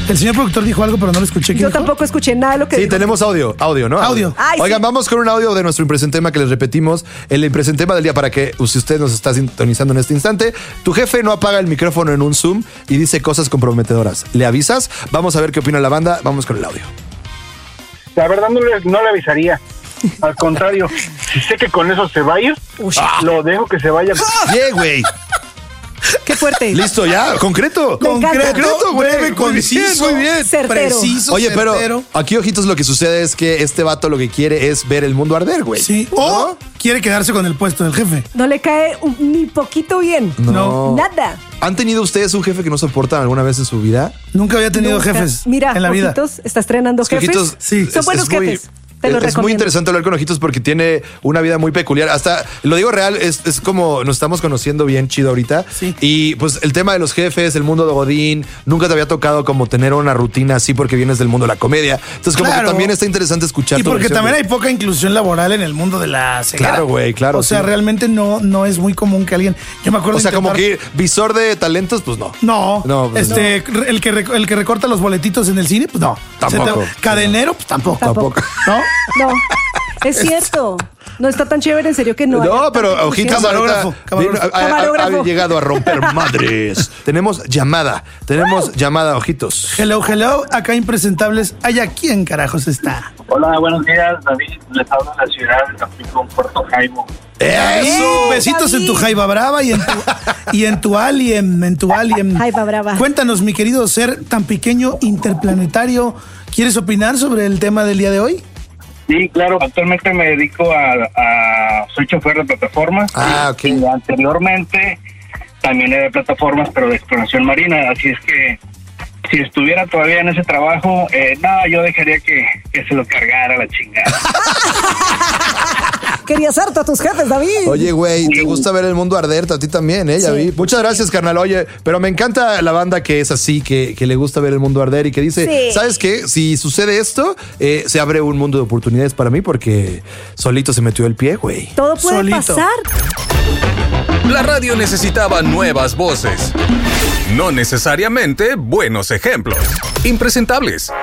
El señor productor dijo algo, pero no lo escuché. Yo tampoco escuché nada de lo que Sí, dijo. tenemos audio, ¿no? Audio. Ay, Oigan, sí. vamos con un audio de nuestro impresentema que les repetimos. El impresentema del día para que, si usted nos está sintonizando en este instante, tu jefe no apaga el micrófono en un Zoom y dice cosas comprometedoras. ¿Le avisas? Vamos a ver qué opina la banda. Vamos con el audio. La verdad no le avisaría. Al contrario, si sé que con eso se va a ir, lo dejo que se vaya. Bien, güey. Qué fuerte. Listo, ya. Concreto. Me encanta. Concreto, güey. breve, conciso. Muy bien. Certero. Preciso, Oye, pero certero. aquí, ojitos, lo que sucede es que este vato lo que quiere es ver el mundo arder, güey. Sí. ¿No? O quiere quedarse con el puesto del jefe. No le cae ni poquito bien. No. Nada. ¿Han tenido ustedes un jefe que no soportan alguna vez en su vida? Nunca había tenido Nunca. jefes Mira, en la vida. Ojitos está estrenando Es que jefes. Ojitos, sí, Son buenos muy- jefes. Te lo es muy recomiendo. interesante hablar con Ojitos porque tiene una vida muy peculiar. Hasta, lo digo real, es como nos estamos conociendo bien chido ahorita. Sí. Y pues el tema de los jefes, el mundo de Godín, nunca te había tocado como tener una rutina así porque vienes del mundo de la comedia. Entonces como Claro. que también está interesante escuchar Y tu porque versión también de- hay poca inclusión laboral en el mundo de la ceguera. Claro, güey, claro, O sea, sí. realmente no es muy común que alguien. Yo me acuerdo O sea, de como intentar- que visor de talentos, pues no. No, pues el que recorta los boletitos en el cine, pues no. Tampoco. Cadenero, pues tampoco. Tampoco. ¿No? No, es cierto. No está tan chévere, en serio, que no. No, haya pero tanta Ojitos inclusión. ahorita Camarógrafo. Camarógrafo. ha llegado a romper madres. Tenemos llamada, Ojitos. Hello, acá impresentables. ¿Hay a quién carajos está? Hola, buenos días, David. Les hablo de la ciudad de Tampico, Puerto Jaimo. ¡Eso! Besitos David. en tu jaiba brava y en tu alien. Jaiba brava. Cuéntanos, mi querido ser tan pequeño interplanetario. ¿Quieres opinar sobre el tema del día de hoy? Sí, claro. Actualmente me dedico soy chofer de plataformas. Ok. Y anteriormente también era de plataformas, pero de exploración marina. Así es que si estuviera todavía en ese trabajo, yo dejaría que se lo cargara la chingada. Querías harto a tus jefes, David. Oye, güey, te gusta ver el mundo arder, a ti también, ya Sí. vi. Muchas gracias, carnal. Oye, pero me encanta la banda que es así, que le gusta ver el mundo arder y que dice, Sí. ¿sabes qué? Si sucede esto, se abre un mundo de oportunidades para mí porque solito se metió el pie, güey. Todo puede Solito. pasar. La radio necesitaba nuevas voces. No necesariamente buenos ejemplos. Impresentables.